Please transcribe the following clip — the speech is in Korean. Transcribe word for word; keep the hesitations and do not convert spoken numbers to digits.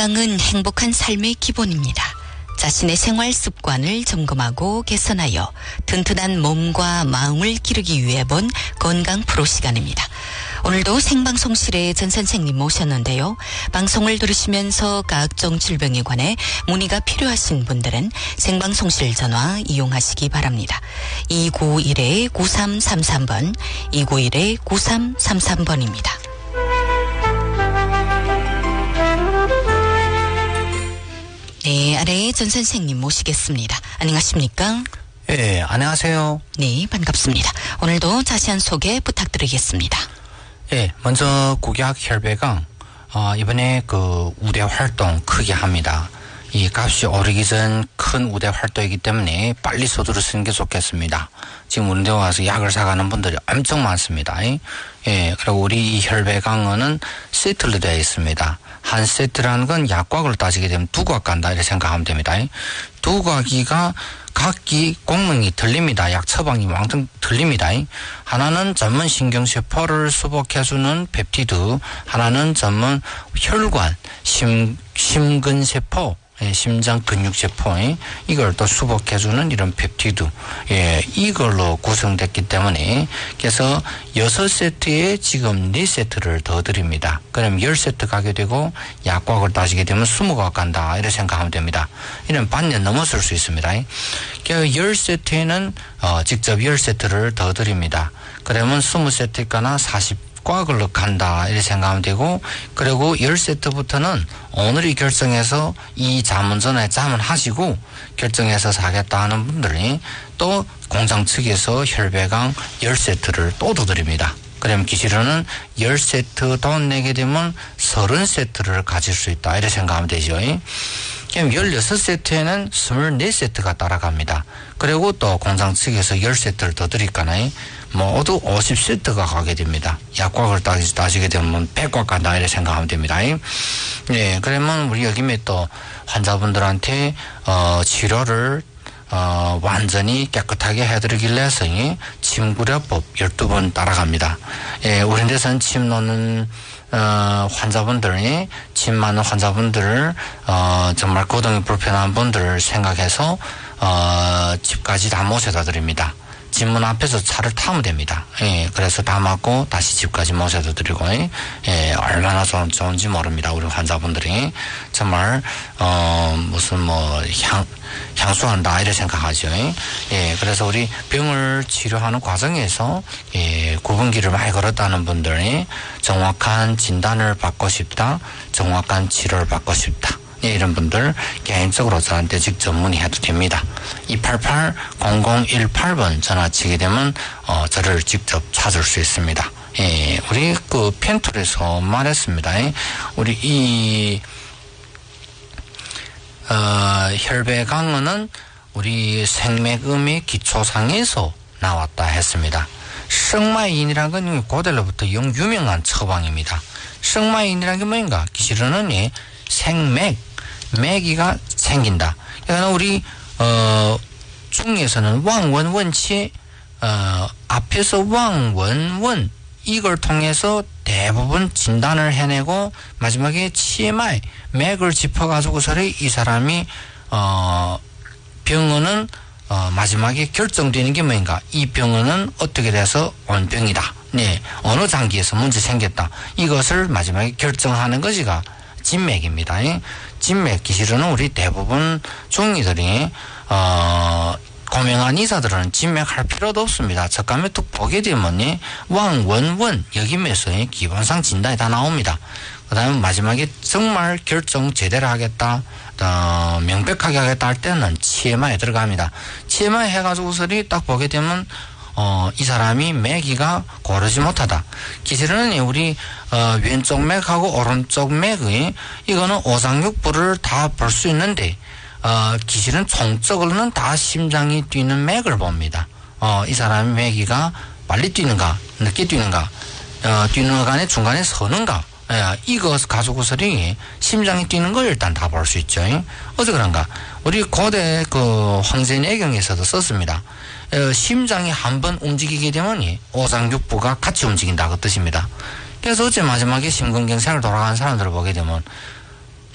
건강은 행복한 삶의 기본입니다. 자신의 생활 습관을 점검하고 개선하여 튼튼한 몸과 마음을 기르기 위해 본 건강 프로 시간입니다. 오늘도 생방송실에 전 선생님 모셨는데요. 방송을 들으시면서 각종 질병에 관해 문의가 필요하신 분들은 생방송실 전화 이용하시기 바랍니다. 이구일 구삼삼삼 번, 이구일 구삼삼삼 번입니다. 네, 아래 전 선생님 모시겠습니다. 안녕하십니까? 네, 안녕하세요. 네, 반갑습니다. 오늘도 자세한 소개 부탁드리겠습니다. 네, 먼저 국약 혈배강 어, 이번에 그 우대 활동 크게 합니다. 이 값이 오르기 전 큰 우대 활동이기 때문에 빨리 서두르 쓰는 게 좋겠습니다. 지금 우리 데 와서 약을 사가는 분들이 엄청 많습니다. 예, 그리고 우리 이 혈배강은 세트로 되어 있습니다. 한 세트라는 건 약과학으로 따지게 되면 두 곽 간다 이렇게 생각하면 됩니다. 두 곽이가 각기功能이 틀립니다. 약 처방이 완전 틀립니다. 하나는 전문 신경세포를 수복해주는 펩티드, 하나는 전문 혈관, 심, 심근세포, 예, 심장 근육세포, 이걸 또 수복해주는 이런 펩티드, 예, 이걸로 구성됐기 때문에, 그래서 여섯 세트에 지금 네 세트를 더 드립니다. 그럼 열 세트 가게 되고, 약과학을 따지게 되면 스무 곽 간다, 이렇게 생각하면 됩니다. 이런 반년 넘었을 수 있습니다. 그래서 열 세트에는, 어, 직접 열 세트를 더 드립니다. 그러면 스무 세트가나 사십 곽을 간다 이렇게 생각하면 되고, 그리고 열 세트부터는 오늘이 결정해서 이 자문전에 자문하시고 결정해서 사겠다 하는 분들이 또 공장 측에서 혈배강 열 세트를 또 더 드립니다. 그러면 기시로는 열 세트 돈 내게 되면 서른 세트를 가질 수 있다 이렇게 생각하면 되죠. 그럼 열여섯 세트에는 스물네 세트가 따라갑니다. 그리고 또 공장 측에서 열 세트를 더 드릴까나요? 모두 오십 세트가 가게 됩니다. 약과학을 따지게 되면 백 곽 간다 이렇게 생각하면 됩니다. 네, 그러면 우리 여기에 또 환자분들한테 어, 치료를 어, 완전히 깨끗하게 해드리기 위해서 침구려법 열두 번 따라갑니다. 예, 우리 데서는 침 놓는 어, 환자분들이, 침 많은 환자분들을, 어, 정말 거동이 불편한 분들을 생각해서, 어, 집까지 다 모셔다 드립니다. 집문 앞에서 차를 타면 됩니다. 예, 그래서 다 맞고 다시 집까지 모셔다 드리고, 예, 얼마나 좋은, 좋은지 모릅니다. 우리 환자분들이. 정말, 어, 무슨 뭐, 향, 향수한다, 이렇게 생각하죠. 예, 그래서 우리 병을 치료하는 과정에서, 예, 구분기를 많이 걸었다는 분들이 정확한 진단을 받고 싶다, 정확한 치료를 받고 싶다. 예, 이런 분들 개인적으로 저한테 직접 문의해도 됩니다. 이팔팔 공공일팔 번 전화치게 되면 어, 저를 직접 찾을 수 있습니다. 예, 우리 그 펜툴에서 말했습니다. 예, 우리 이 어, 혈배강은 우리 생맥음의 기초상에서 나왔다 했습니다. 성마인이라는 건 고대로부터 영 유명한 처방입니다. 성마인이라는 게 뭐인가? 기시로는 예, 생맥, 맥이가 생긴다. 그러니까 우리 어, 중에서는 왕원원치 어, 앞에서 왕원원 이걸 통해서 대부분 진단을 해내고 마지막에 치엠아이 맥을 짚어가지고서 이 사람이 어, 병원은 어, 마지막에 결정되는 게 뭐인가? 이 병원은 어떻게 돼서 온 병이다. 네, 어느 장기에서 문제 생겼다. 이것을 마지막에 결정하는 것이가 진맥입니다. 진맥 기시로는 우리 대부분 중이들이 어, 고명한 의사들은 진맥할 필요도 없습니다. 척감에 툭 보게 되면 왕원원 여기면서 기본상 진단이 다 나옵니다. 그 다음에 마지막에 정말 결정 제대로 하겠다, 어, 명백하게 하겠다 할 때는 치엠아이에 들어갑니다. 치엠아이 해가지고서리 딱 보게 되면 어, 이 사람이 맥이가 고르지 못하다. 기실은 우리, 어, 왼쪽 맥하고 오른쪽 맥의, 이거는 오장육부를 다 볼 수 있는데, 어, 기실은 총적으로는 다 심장이 뛰는 맥을 봅니다. 어, 이 사람이 맥이가 빨리 뛰는가, 늦게 뛰는가, 어, 뛰는 간에 중간에 서는가, 예, 이거 가지고서리 심장이 뛰는 걸 일단 다 볼 수 있죠. 어떻게 그런가? 우리 고대 그 황제내경에서도 썼습니다. 어, 심장이 한번 움직이게 되면 오장육부가 같이 움직인다 그 뜻입니다. 그래서 어째 마지막에 심근경색을 돌아가는 사람들을 보게 되면